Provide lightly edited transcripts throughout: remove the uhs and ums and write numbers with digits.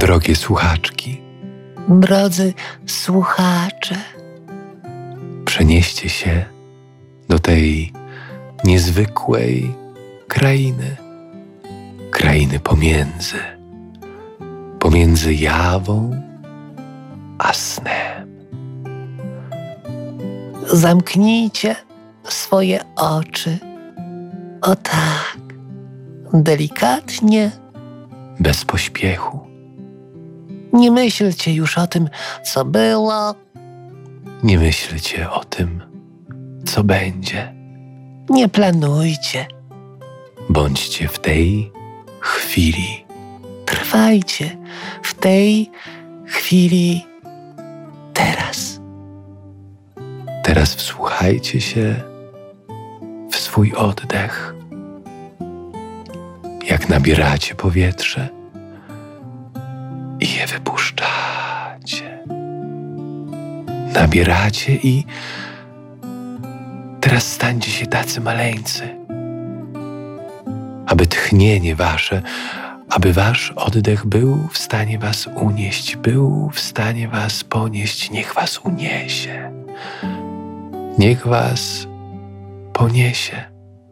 Drogie słuchaczki, Drodzy słuchacze, przenieście się do tej niezwykłej krainy, krainy pomiędzy jawą a snem. zamknijcie swoje oczy. O tak, delikatnie. Bez pośpiechu. Nie myślcie już o tym, co było. Nie myślcie o tym, co będzie. Nie planujcie. Bądźcie w tej chwili. Trwajcie w tej chwili teraz. Teraz wsłuchajcie się w swój oddech. Jak nabieracie powietrze i je wypuszczacie. Nabieracie i teraz stańcie się tacy maleńcy, aby tchnienie wasze, aby wasz oddech był w stanie was unieść, był w stanie was ponieść. Niech was uniesie. Niech was poniesie.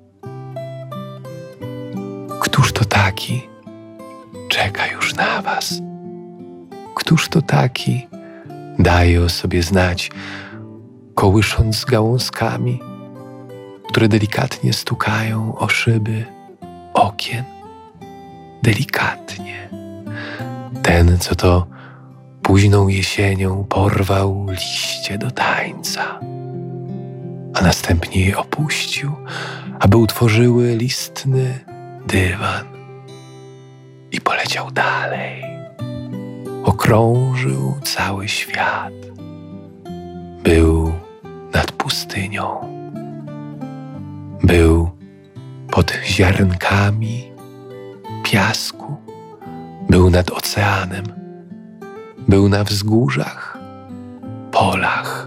Któż to taki czeka już na was? Któż to taki daje o sobie znać, kołysząc gałązkami, które delikatnie stukają o szyby okien? Delikatnie. Ten, co to późną jesienią porwał liście do tańca, a następnie je opuścił, aby utworzyły listny dywan i poleciał dalej. Okrążył cały świat. Był nad pustynią. Był pod ziarnkami piasku. Był nad oceanem. Był na wzgórzach, polach,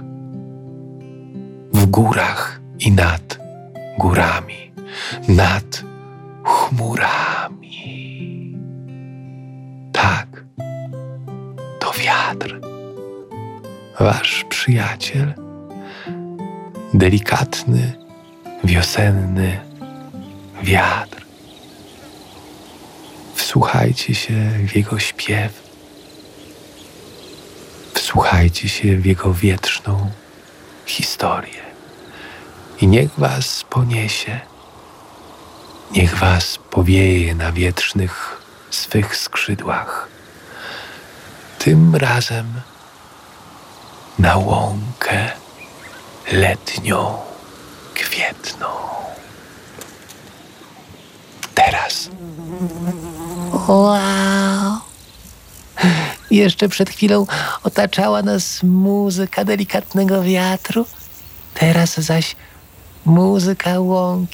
w górach i nad górami, nad chmurami. Tak, to wiatr, wasz przyjaciel, delikatny, wiosenny wiatr. Wsłuchajcie się w jego śpiew, wsłuchajcie się w jego wietrzną historię i niech was poniesie. Niech was powieje na wietrznych swych skrzydłach. Tym razem na łąkę letnią, kwietną. Teraz. Wow! Jeszcze przed chwilą otaczała nas muzyka delikatnego wiatru, teraz zaś muzyka łąki.